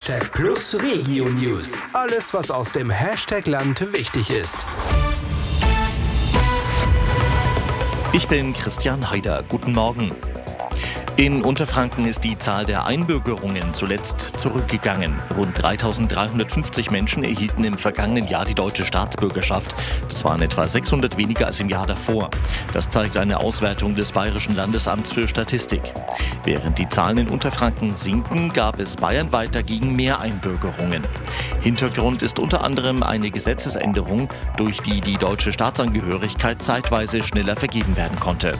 Hashtag Plus Regio News. Alles, was aus dem Hashtag Land wichtig ist. Ich bin Christian Haider. Guten Morgen. In Unterfranken ist die Zahl der Einbürgerungen zuletzt zurückgegangen. Rund 3.350 Menschen erhielten im vergangenen Jahr die deutsche Staatsbürgerschaft. Das waren etwa 600 weniger als im Jahr davor. Das zeigt eine Auswertung des Bayerischen Landesamts für Statistik. Während die Zahlen in Unterfranken sinken, gab es bayernweit dagegen mehr Einbürgerungen. Hintergrund ist unter anderem eine Gesetzesänderung, durch die die deutsche Staatsangehörigkeit zeitweise schneller vergeben werden konnte.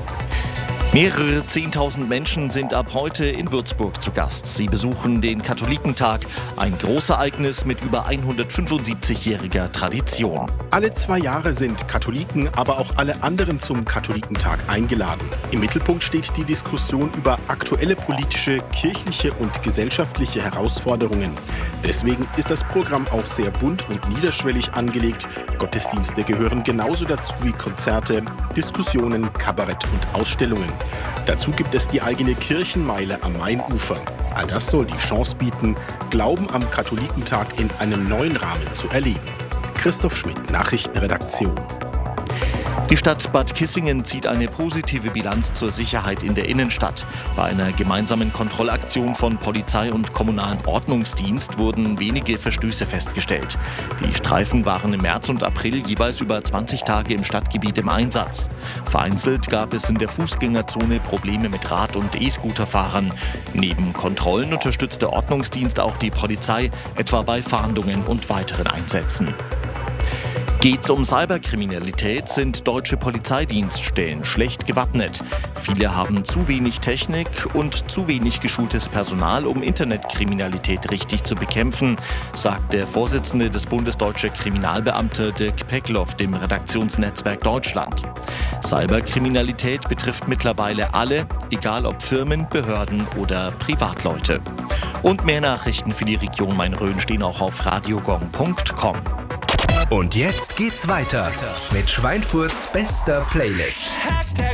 Mehrere 10.000 Menschen sind ab heute in Würzburg zu Gast. Sie besuchen den Katholikentag, ein Großereignis mit über 175-jähriger Tradition. Alle 2 Jahre sind Katholiken, aber auch alle anderen zum Katholikentag eingeladen. Im Mittelpunkt steht die Diskussion über aktuelle politische, kirchliche und gesellschaftliche Herausforderungen. Deswegen ist das Programm auch sehr bunt und niederschwellig angelegt. Gottesdienste gehören genauso dazu wie Konzerte, Diskussionen, Kabarett und Ausstellungen. Dazu gibt es die eigene Kirchenmeile am Mainufer. All das soll die Chance bieten, Glauben am Katholikentag in einem neuen Rahmen zu erleben. Christoph Schmidt, Nachrichtenredaktion. Die Stadt Bad Kissingen zieht eine positive Bilanz zur Sicherheit in der Innenstadt. Bei einer gemeinsamen Kontrollaktion von Polizei und kommunalen Ordnungsdienst wurden wenige Verstöße festgestellt. Die Streifen waren im März und April jeweils über 20 Tage im Stadtgebiet im Einsatz. Vereinzelt gab es in der Fußgängerzone Probleme mit Rad- und E-Scooterfahrern. Neben Kontrollen unterstützt der Ordnungsdienst auch die Polizei, etwa bei Fahndungen und weiteren Einsätzen. Geht's um Cyberkriminalität, sind deutsche Polizeidienststellen schlecht gewappnet. Viele haben zu wenig Technik und zu wenig geschultes Personal, um Internetkriminalität richtig zu bekämpfen, sagt der Vorsitzende des Bundes Deutscher Kriminalbeamte Dirk Peckloff dem Redaktionsnetzwerk Deutschland. Cyberkriminalität betrifft mittlerweile alle, egal ob Firmen, Behörden oder Privatleute. Und mehr Nachrichten für die Region Main-Rhön stehen auch auf radiogong.com. Und jetzt geht's weiter mit Schweinfurts bester Playlist.